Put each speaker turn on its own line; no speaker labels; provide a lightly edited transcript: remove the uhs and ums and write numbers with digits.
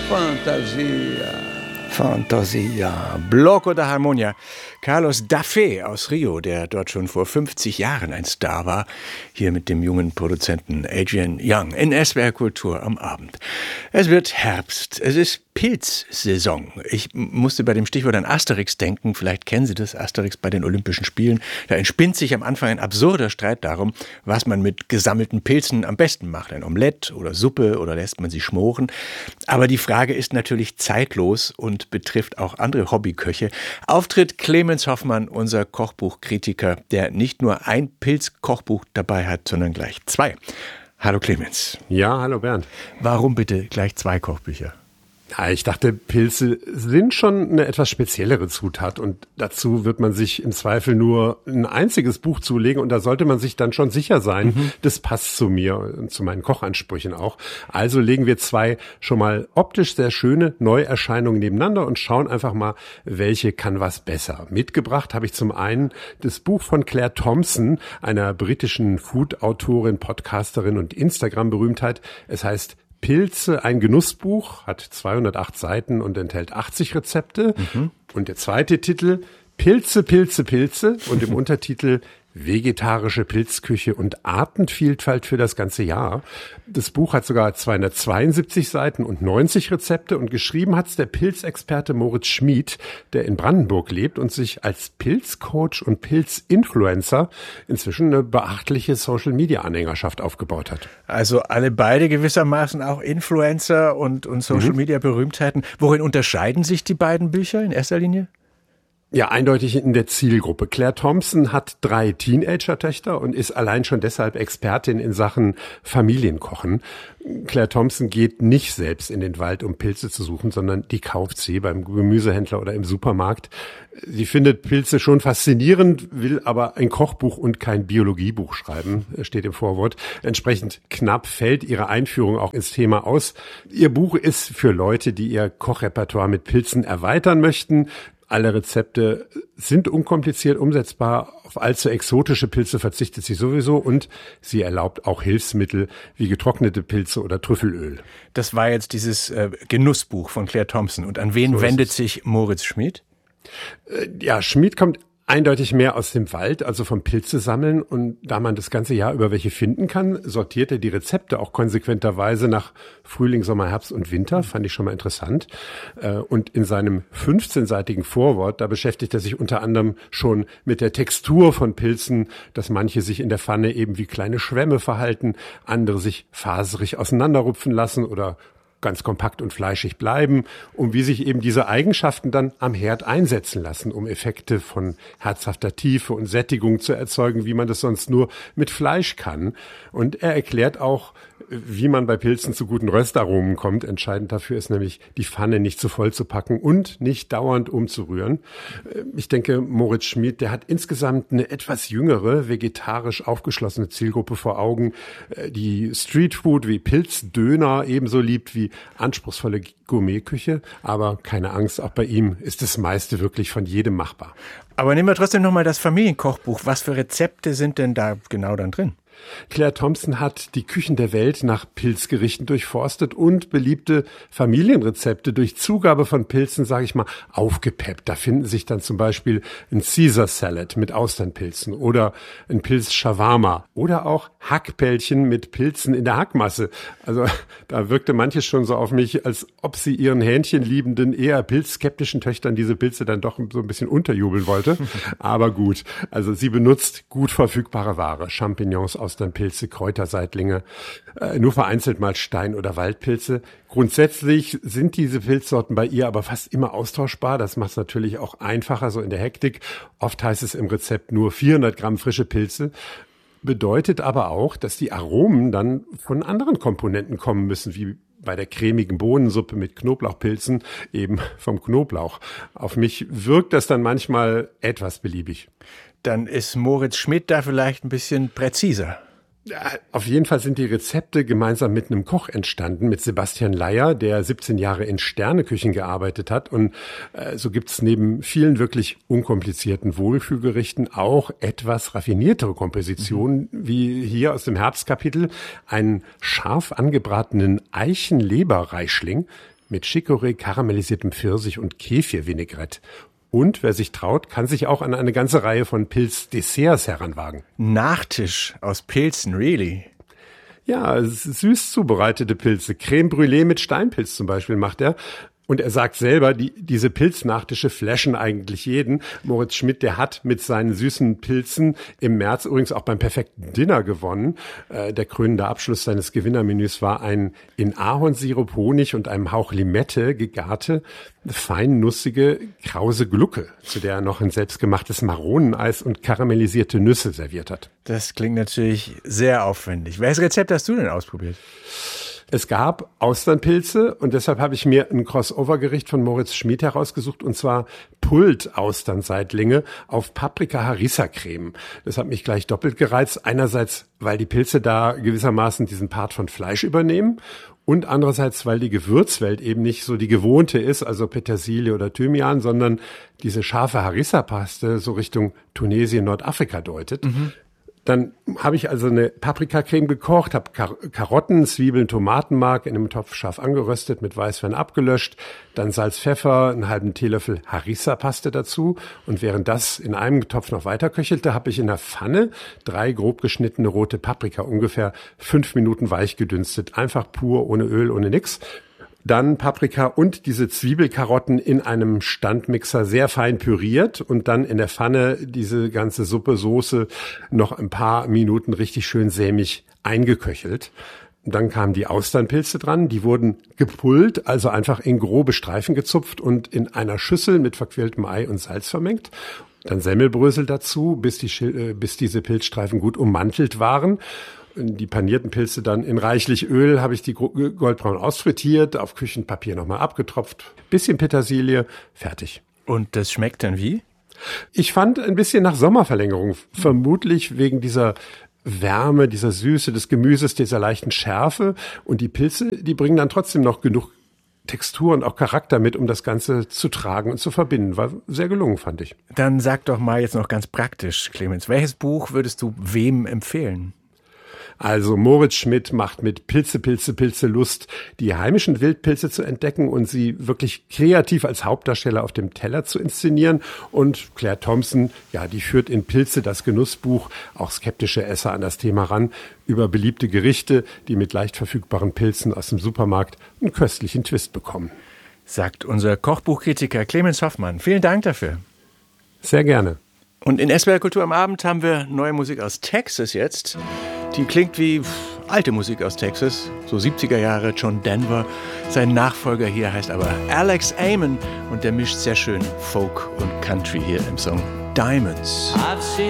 Fantasia, Bloco da Harmonia. Carlos Daffé aus Rio, der dort schon vor 50 Jahren ein Star war, hier mit dem jungen Produzenten Adrian Young in SWR Kultur am Abend. Es wird Herbst, es ist Pilzsaison. Ich musste bei dem Stichwort an Asterix denken, vielleicht kennen Sie das, Asterix bei den Olympischen Spielen. Da entspinnt sich am Anfang ein absurder Streit darum, was man mit gesammelten Pilzen am besten macht. Ein Omelett oder Suppe oder lässt man sie schmoren. Aber die Frage ist natürlich zeitlos und betrifft auch andere Hobbyköche. Auftritt Clemens Hoffmann, unser Kochbuchkritiker, der nicht nur ein Pilzkochbuch dabei hat, sondern gleich zwei. Hallo Clemens.
Ja, hallo Bernd.
Warum bitte gleich zwei Kochbücher?
Ja, ich dachte, Pilze sind schon eine etwas speziellere Zutat und dazu wird man sich im Zweifel nur ein einziges Buch zulegen und da sollte man sich dann schon sicher sein, das passt zu mir und zu meinen Kochansprüchen auch. Also legen wir zwei schon mal optisch sehr schöne Neuerscheinungen nebeneinander und schauen einfach mal, welche kann was besser. Mitgebracht habe ich zum einen das Buch von Claire Thompson, einer britischen Food-Autorin, Podcasterin und Instagram-Berühmtheit. Es heißt Pilze, ein Genussbuch, hat 208 Seiten und enthält 80 Rezepte. Und der zweite Titel, Pilze, Pilze, Pilze und im Untertitel Vegetarische Pilzküche und Artenvielfalt für das ganze Jahr. Das Buch hat sogar 272 Seiten und 90 Rezepte und geschrieben hat's der Pilzexperte Moritz Schmid, der in Brandenburg lebt und sich als Pilzcoach und Pilzinfluencer inzwischen eine beachtliche Social-Media-Anhängerschaft aufgebaut hat.
Also alle beide gewissermaßen auch Influencer und Social-Media-Berühmtheiten. Worin unterscheiden sich die beiden Bücher in erster Linie?
Ja, eindeutig in der Zielgruppe. Claire Thompson hat 3 Teenager-Töchter und ist allein schon deshalb Expertin in Sachen Familienkochen. Claire Thompson geht nicht selbst in den Wald, um Pilze zu suchen, sondern die kauft sie beim Gemüsehändler oder im Supermarkt. Sie findet Pilze schon faszinierend, will aber ein Kochbuch und kein Biologiebuch schreiben, steht im Vorwort. Entsprechend knapp fällt ihre Einführung auch ins Thema aus. Ihr Buch ist für Leute, die ihr Kochrepertoire mit Pilzen erweitern möchten. Alle Rezepte sind unkompliziert umsetzbar. Auf allzu exotische Pilze verzichtet sie sowieso und sie erlaubt auch Hilfsmittel wie getrocknete Pilze oder Trüffelöl.
Das war jetzt dieses Genussbuch von Claire Thompson. Und an wen wendet sich Moritz Schmid?
Ja, Schmid kommt eindeutig mehr aus dem Wald, also vom Pilze sammeln. Und da man das ganze Jahr über welche finden kann, sortiert er die Rezepte auch konsequenterweise nach Frühling, Sommer, Herbst und Winter. Fand ich schon mal interessant. Und in seinem 15-seitigen Vorwort, da beschäftigt er sich unter anderem schon mit der Textur von Pilzen, dass manche sich in der Pfanne eben wie kleine Schwämme verhalten, andere sich faserig auseinanderrupfen lassen oder ganz kompakt und fleischig bleiben, und wie sich eben diese Eigenschaften dann am Herd einsetzen lassen, um Effekte von herzhafter Tiefe und Sättigung zu erzeugen, wie man das sonst nur mit Fleisch kann. Und er erklärt auch, wie man bei Pilzen zu guten Röstaromen kommt. Entscheidend dafür ist nämlich, die Pfanne nicht zu voll zu packen und nicht dauernd umzurühren. Ich denke, Moritz Schmid, der hat insgesamt eine etwas jüngere, vegetarisch aufgeschlossene Zielgruppe vor Augen, die Streetfood wie Pilzdöner ebenso liebt wie anspruchsvolle Gourmetküche. Aber keine Angst, auch bei ihm ist das meiste wirklich von jedem machbar.
Aber nehmen wir trotzdem nochmal das Familienkochbuch. Was für Rezepte sind denn da genau dann drin?
Claire Thompson hat die Küchen der Welt nach Pilzgerichten durchforstet und beliebte Familienrezepte durch Zugabe von Pilzen, sage ich mal, aufgepeppt. Da finden sich dann zum Beispiel ein Caesar Salad mit Austernpilzen oder ein Pilz-Shawarma oder auch Hackbällchen mit Pilzen in der Hackmasse. Also da wirkte manches schon so auf mich, als ob sie ihren hähnchenliebenden, eher pilzskeptischen Töchtern diese Pilze dann doch so ein bisschen unterjubeln wollte. Aber gut, also sie benutzt gut verfügbare Ware, Champignons, Austernpilze, Kräuterseitlinge, nur vereinzelt mal Stein- oder Waldpilze. Grundsätzlich sind diese Pilzsorten bei ihr aber fast immer austauschbar. Das macht es natürlich auch einfacher, so in der Hektik. Oft heißt es im Rezept nur 400 Gramm frische Pilze. Bedeutet aber auch, dass die Aromen dann von anderen Komponenten kommen müssen, wie bei der cremigen Bohnensuppe mit Knoblauchpilzen, eben vom Knoblauch. Auf mich wirkt das dann manchmal etwas beliebig.
Dann ist Moritz Schmid da vielleicht ein bisschen präziser.
Ja, auf jeden Fall sind die Rezepte gemeinsam mit einem Koch entstanden, mit Sebastian Leier, der 17 Jahre in Sterneküchen gearbeitet hat. Und so gibt's neben vielen wirklich unkomplizierten Wohlfühlgerichten auch etwas raffiniertere Kompositionen, wie hier aus dem Herbstkapitel, einen scharf angebratenen Eichenleberreischling mit Chicorée, karamellisiertem Pfirsich und Kefir-Vinaigrette. Und wer sich traut, kann sich auch an eine ganze Reihe von Pilzdesserts heranwagen.
Nachtisch aus Pilzen, really?
Ja, süß zubereitete Pilze. Creme Brûlée mit Steinpilz zum Beispiel macht er. Und er sagt selber, diese Pilznachtische flashen eigentlich jeden. Moritz Schmidt, der hat mit seinen süßen Pilzen im März übrigens auch beim perfekten Dinner gewonnen. Der krönende Abschluss seines Gewinnermenüs war ein in Ahornsirup, Honig und einem Hauch Limette gegarte, feinnussige, krause Glucke, zu der er noch ein selbstgemachtes Maroneneis und karamellisierte Nüsse serviert hat.
Das klingt natürlich sehr aufwendig. Welches Rezept hast du denn ausprobiert?
Es gab Austernpilze und deshalb habe ich mir ein Crossover-Gericht von Moritz Schmidt herausgesucht, und zwar Pult-Austernseitlinge auf Paprika-Harissa-Creme. Das hat mich gleich doppelt gereizt. Einerseits, weil die Pilze da gewissermaßen diesen Part von Fleisch übernehmen, und andererseits, weil die Gewürzwelt eben nicht so die gewohnte ist, also Petersilie oder Thymian, sondern diese scharfe Harissa-Paste so Richtung Tunesien, Nordafrika deutet. Dann habe ich also eine Paprikacreme gekocht, habe Karotten, Zwiebeln, Tomatenmark in einem Topf scharf angeröstet, mit Weißwein abgelöscht, dann Salz, Pfeffer, einen halben Teelöffel Harissa-Paste dazu. Und während das in einem Topf noch weiter köchelte, habe ich in der Pfanne 3 grob geschnittene rote Paprika ungefähr 5 Minuten weich gedünstet. Einfach pur, ohne Öl, ohne nix. Dann Paprika und diese Zwiebelkarotten in einem Standmixer sehr fein püriert und dann in der Pfanne diese ganze Soße noch ein paar Minuten richtig schön sämig eingeköchelt. Dann kamen die Austernpilze dran, die wurden gepult, also einfach in grobe Streifen gezupft und in einer Schüssel mit verquirltem Ei und Salz vermengt. Dann Semmelbrösel dazu, bis diese Pilzstreifen gut ummantelt waren. Die panierten Pilze dann in reichlich Öl habe ich die goldbraun ausfrittiert, auf Küchenpapier nochmal abgetropft, bisschen Petersilie, fertig.
Und das schmeckt dann wie?
Ich fand ein bisschen nach Sommerverlängerung, vermutlich wegen dieser Wärme, dieser Süße des Gemüses, dieser leichten Schärfe. Und die Pilze, die bringen dann trotzdem noch genug Textur und auch Charakter mit, um das Ganze zu tragen und zu verbinden. War sehr gelungen, fand ich.
Dann sag doch mal jetzt noch ganz praktisch, Clemens, welches Buch würdest du wem empfehlen?
Also Moritz Schmidt macht mit Pilze Lust, die heimischen Wildpilze zu entdecken und sie wirklich kreativ als Hauptdarsteller auf dem Teller zu inszenieren. Und Claire Thompson, ja, die führt in Pilze, das Genussbuch, auch skeptische Esser an das Thema ran, über beliebte Gerichte, die mit leicht verfügbaren Pilzen aus dem Supermarkt einen köstlichen Twist bekommen.
Sagt unser Kochbuchkritiker Clemens Hoffmann. Vielen Dank dafür.
Sehr gerne.
Und in SWR Kultur am Abend haben wir neue Musik aus Texas jetzt. Die klingt wie alte Musik aus Texas, so 70er Jahre, John Denver. Sein Nachfolger hier heißt aber Alex Amon und der mischt sehr schön Folk und Country hier im Song Diamonds.